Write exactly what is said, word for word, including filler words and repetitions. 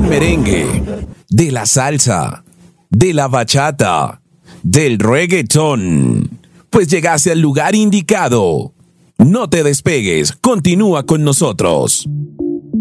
merengue, de la salsa, de la bachata, del reggaetón. Pues llegaste al lugar indicado. No te despegues, continúa con nosotros.